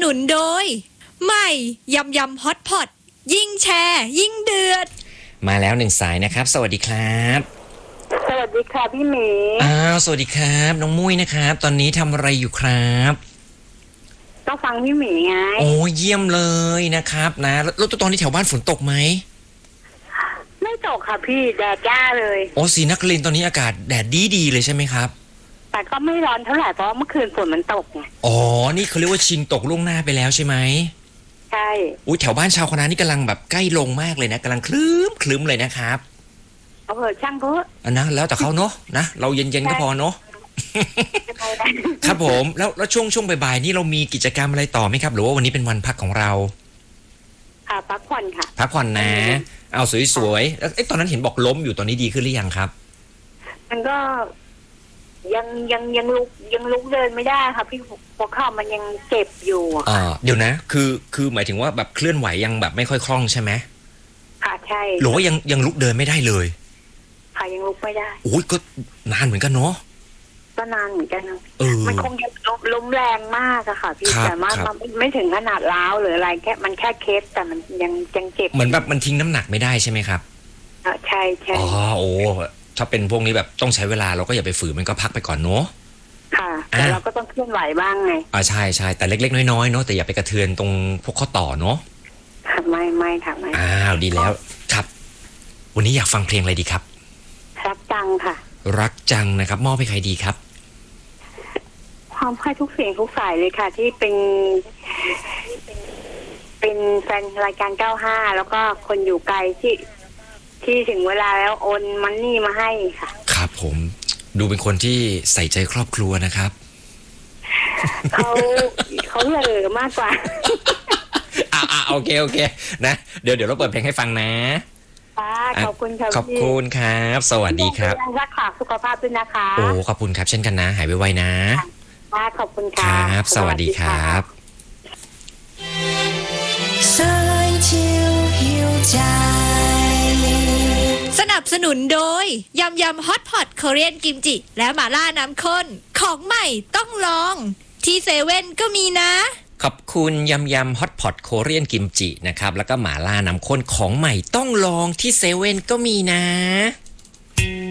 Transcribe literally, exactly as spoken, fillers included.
นุนโดยใหม่ยำยำฮอตพอตยิ่งแชร์ยิ่งเดือดมาแล้วหนึ่งสายนะครับสวัสดีครับสวัสดีค่ะพี่หมีอ้าวสวัสดีครับน้องมุ้ยนะครับตอนนี้ทำอะไรอยู่ครับก็ฟังพี่หมีไงโอ้เยี่ยมเลยนะครับนะแล้วตอนนี้แถวบ้านฝนตกไหมไม่ตกค่ะพี่แดดจ้าเลยโอ้ศรีนครินทร์ตอนนี้อากาศแดดดีดีเลยใช่ไหมครับแต่ก็ไม่ร้อนเท่าไหร่เพราะเมื่อคืนฝนมันตกไงอ๋อนี่เขาเรียกว่าชิงตกล่วงหน้าไปแล้วใช่ไหมใช่อุ้ยแถวบ้านชาวคณะนี่กำลังแบบใกล้ลงมากเลยนะกำลังคลื้มคลื้มเลยนะครับเอาเถอะช่างเถอะอันนะแล้วแต่เขาเนาะนะเราเย็นๆก็พอเนาะครับผมแล้วแล้วช่วงช่วงบ่ายๆนี่เรามีกิจกรรมอะไรต่อไหมครับหรือว่าวันนี้เป็นวันพักของเราค่ะพักผ่อนค่ะพักผ่อนนะเอาสวยๆแล้วไอ้ตอนนั้นเห็นบอกล้มอยู่ตอนนี้ดีขึ้นหรือยังครับมันก็ยังยังยังลุกยังลุกเดินไม่ได้ค่ะพี่หัวเข่ามันยังเจ็บอยู่อ่าเดี๋ยวนะคือคือหมายถึงว่าแบบเคลื่อนไหวยังแบบไม่ค่อยคล่องใช่ไหมค่ะใช่หรือว่ายังยังลุกเดินไม่ได้เลยค่ะยังลุกไม่ได้โอ้ยก็นานเหมือนกันเนาะก็นานเหมือนกันมันคงยังล้มแรงมากอะค่ะพี่แต่ว่ามันไม่ถึงขนาดร้าวหรืออะไรแค่มันแค่เคสแต่มันยังยังเจ็บเหมือนแบบมันทิ้งน้ำหนักไม่ได้ใช่ไหมครับอ่าใช่ใช่อ๋อโอ้ถ้าเป็นพวกนี้แบบต้องใช้เวลาเราก็อย่าไปฝืนมันก็พักไปก่อนเนาะค่ะแต่เราก็ต้องเคลื่อนไหวบ้างไงอ่าใช่ใช่แต่เล็กๆน้อยๆเนาะแต่อย่าไปกระเทือนตรงพวกข้อต่อเนาะค่ะไม่ไม่ค่ะไม่อ้าวดีแล้วครับวันนี้อยากฟังเพลงอะไรดีครับรักจังค่ะรักจังนะครับมอบให้ใครดีครับความให้ทุกเสียงทุกสายเลยค่ะที่เป็นเป็นแฟนรายการเก้าห้าแล้วก็คนอยู่ไกลที่ที่ถึงเวลาแล้วโอนมันนี่มาให้ค่ะครับผมดูเป็นคนที่ใส่ใจครอบครัวนะครับเขาเขาเหลือมากกว่าอ่าอ่าโอเคโอเคนะเดี๋ยวเดี๋ยวเราเปิดเพลงให้ฟังนะขอบคุณครับขอบคุณครับสวัสดีครับรักษาสุขภาพด้วยนะคะโอ้ขอบคุณครับเช่นกันนะหายไวๆนะขอบคุณครับสวัสดีครับสนับสนุนโดยยำยำฮอตพอตเกาหลีกิมจิและหม่าล่าน้ำข้นของใหม่ต้องลองที่เซเว่นก็มีนะขอบคุณยำยำฮอตพอตโคเรียนกิมจินะครับแล้วก็หม่าล่าน้ำข้นของใหม่ต้องลองที่เซเว่นก็มีนะ